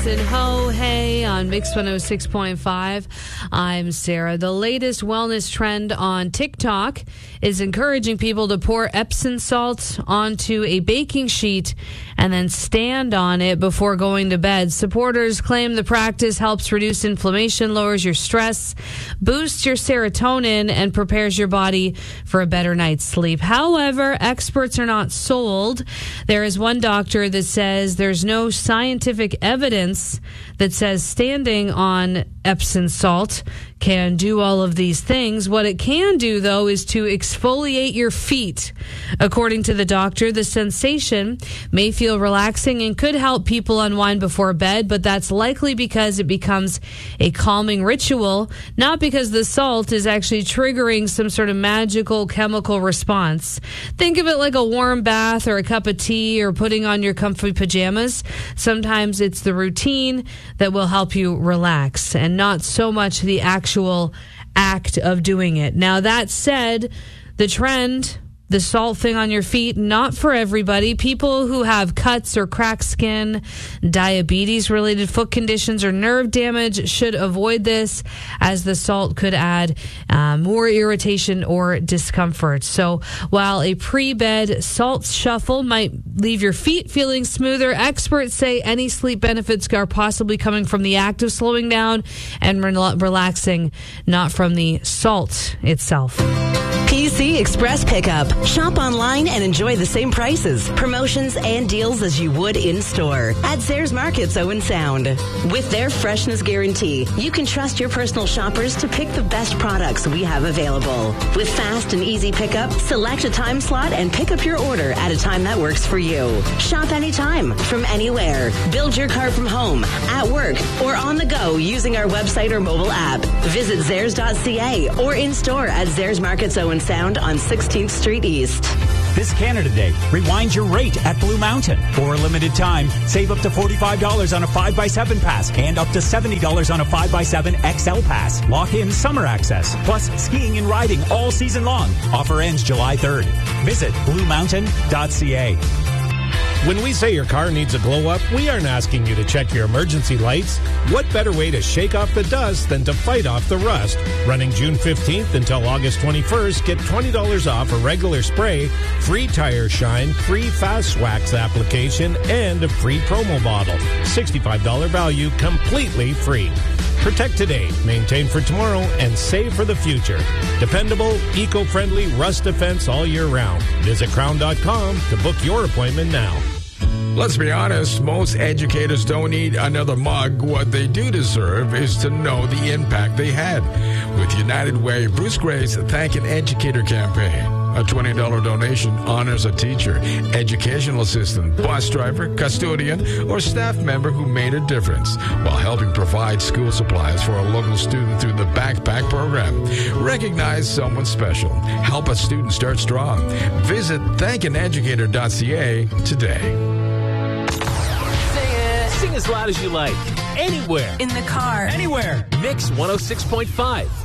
and Ho Hey on Mix 106.5. I'm Sarah. The latest wellness trend on TikTok is encouraging people to pour Epsom salt onto a baking sheet and then stand on it before going to bed. Supporters claim the practice helps reduce inflammation, lowers your stress, boosts your serotonin, and prepares your body for a better night's sleep. However, experts are not sold. There is one doctor that says there's no scientific evidence that says standing on Epsom salt can do all of these things. What it can do, though, is to exfoliate your feet. According to the doctor, the sensation may feel relaxing and could help people unwind before bed, but that's likely because it becomes a calming ritual, not because the salt is actually triggering some sort of magical chemical response. Think of it like a warm bath or a cup of tea or putting on your comfy pajamas. Sometimes it's the routine that will help you relax and not so much the actual act of doing it. Now, that said, the trend, the salt thing on your feet, not for everybody. People who have cuts or cracked skin, diabetes-related foot conditions, or nerve damage should avoid this, as the salt could add more irritation or discomfort. So while a pre-bed salt shuffle might leave your feet feeling smoother, experts say any sleep benefits are possibly coming from the act of slowing down and relaxing, not from the salt itself. PC Express Pickup. Shop online and enjoy the same prices, promotions, and deals as you would in-store at Zayres Markets Owen Sound. With their freshness guarantee, you can trust your personal shoppers to pick the best products we have available. With fast and easy pickup, select a time slot and pick up your order at a time that works for you. Shop anytime, from anywhere. Build your cart from home, at work, or on the go using our website or mobile app. Visit Zayres.ca or in-store at Zayres Markets Owen Sound on 16th Street East. This Canada Day, rewind your rate at Blue Mountain. For a limited time, save up to $45 on a 5x7 pass and up to $70 on a 5x7 XL pass. Lock in summer access, plus skiing and riding all season long. Offer ends July 3rd. Visit bluemountain.ca. When we say your car needs a glow up, we aren't asking you to check your emergency lights. What better way to shake off the dust than to fight off the rust? Running June 15th until August 21st, get $20 off a regular spray, free tire shine, free fast wax application, and a free promo bottle. $65 value, completely free. Protect today, maintain for tomorrow, and save for the future. Dependable, eco-friendly rust defense all year round. Visit crown.com to book your appointment now. Let's be honest, most educators don't need another mug. What they do deserve is to know the impact they had. With United Way, Bruce Gray's Thank an Educator campaign. A $20 donation honors a teacher, educational assistant, bus driver, custodian, or staff member who made a difference while helping provide school supplies for a local student through the Backpack program. Recognize someone special. Help a student start strong. Visit thankaneducator.ca today. Sing as loud as you like. Anywhere. In the car. Anywhere. Mix 106.5.